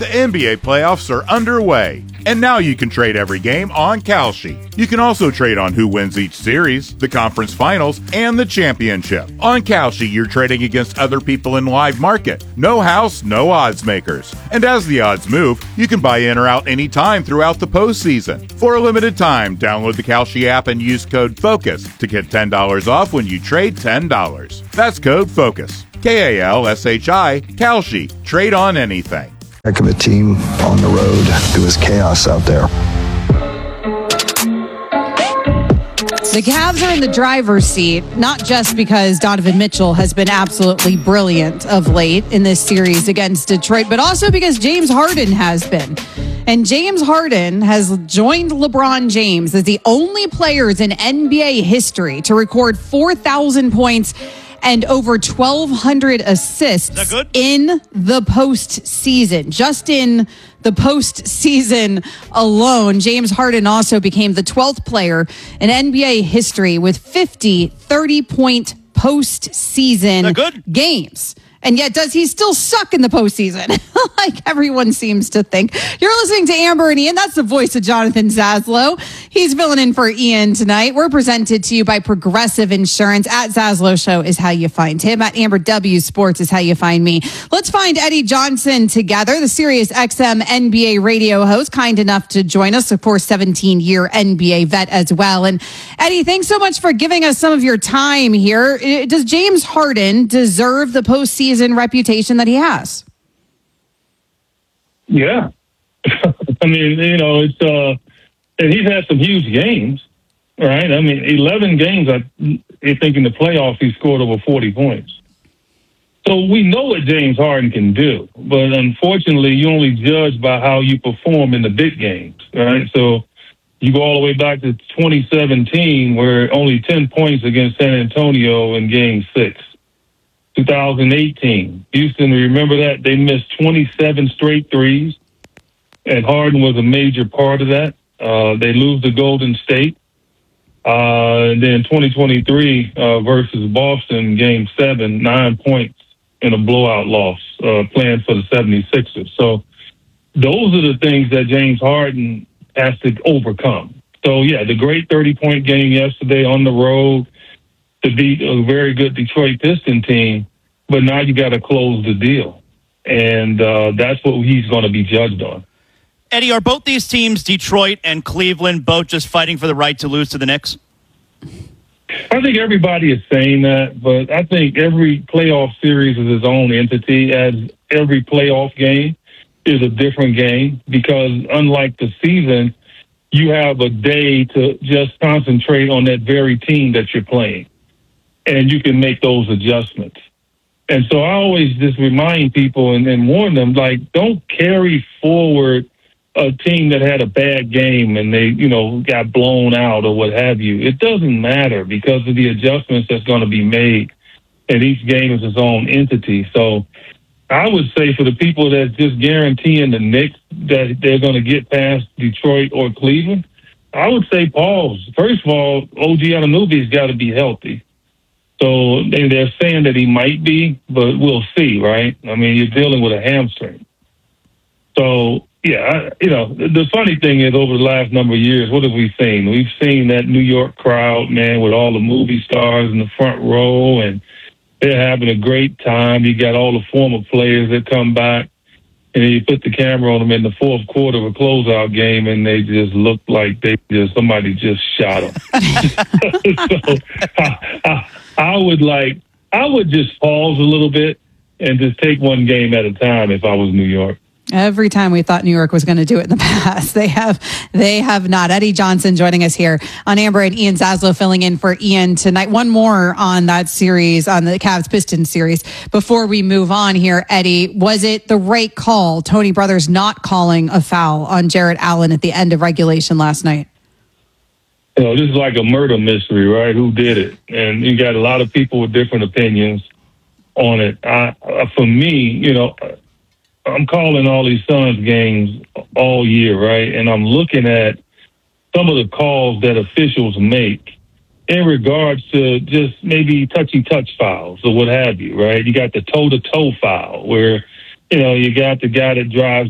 The NBA playoffs are underway, and now you can trade every game on Kalshi. You can also trade on who wins each series, the conference finals, and the championship. On Kalshi, you're trading against other people in live market. No house, no odds makers. And as the odds move, you can buy in or out anytime throughout the postseason. For a limited time, download the Kalshi app and use code FOCUS to get $10 off when you trade $10. That's code FOCUS. Kalshi, Kalshi. Trade on anything. Heck of a team on the road. It was chaos out there. The Cavs are in the driver's seat, not just because Donovan Mitchell has been absolutely brilliant of late in this series against Detroit, but also because James Harden has been. And James Harden has joined LeBron James as the only players in NBA history to record 4,000 points and over 1,200 assists in the postseason. Just in the postseason alone, James Harden also became the 12th player in NBA history with 50 30-point postseason games. And yet, does he still suck in the postseason? Like everyone seems to think. You're listening to Amber and Ian. That's the voice of Jonathan Zaslow. He's filling in for Ian tonight. We're presented to you by Progressive Insurance. At Zaslow Show is how you find him. At Amber W Sports is how you find me. Let's find Eddie Johnson together, the Sirius XM NBA radio host, kind enough to join us. Of course, 17-year NBA vet as well. And Eddie, thanks so much for giving us some of your time here. Does James Harden deserve the postseason reputation that he has? Yeah. I mean, it's and he's had some huge games, right? I mean, 11 games, I think in the playoffs he scored over 40 points. So we know what James Harden can do, but unfortunately you only judge by how you perform in the big games, right? So you go all the way back to 2017 where only 10 points against San Antonio in Game 6. 2018, Houston, remember that? They missed 27 straight threes, and Harden was a major part of that. They lose to Golden State. And then 2023 versus Boston, Game 7, 9 points in a blowout loss, playing for the 76ers. So those are the things that James Harden has to overcome. So, yeah, the great 30-point game yesterday on the road to beat a very good Detroit Pistons team, but now you got to close the deal. And that's what he's going to be judged on. Eddie, are both these teams, Detroit and Cleveland, both just fighting for the right to lose to the Knicks? I think everybody is saying that, but I think every playoff series is its own entity, as every playoff game is a different game, because unlike the season, you have a day to just concentrate on that very team that you're playing, and you can make those adjustments. And so I always just remind people and warn them, like, don't carry forward a team that had a bad game and they, got blown out or what have you. It doesn't matter because of the adjustments that's going to be made, and each game is its own entity. So I would say for the people that's just guaranteeing the Knicks that they're going to get past Detroit or Cleveland, I would say pause. First of all, OG Anunoby's got to be healthy. So they're saying that he might be, but we'll see, right? I mean, you're dealing with a hamstring. So, yeah, the funny thing is over the last number of years, what have we seen? We've seen that New York crowd, man, with all the movie stars in the front row, and they're having a great time. You got all the former players that come back, and then you put the camera on them in the fourth quarter of a closeout game, and they just look like somebody just shot them. So I would just pause a little bit and just take one game at a time if I was New York. Every time we thought New York was going to do it in the past, they have not. Eddie Johnson joining us here on Amber and Ian Zaslow filling in for Ian tonight. One more on that series, on the Cavs-Pistons series. Before we move on here, Eddie, was it the right call, Tony Brothers not calling a foul on Jarrett Allen at the end of regulation last night? This is like a murder mystery, right? Who did it? And you got a lot of people with different opinions on it. For me, I'm calling all these Suns games all year, right? And I'm looking at some of the calls that officials make in regards to just maybe touch fouls or what have you, right? You got the toe-to-toe foul where, you got the guy that drives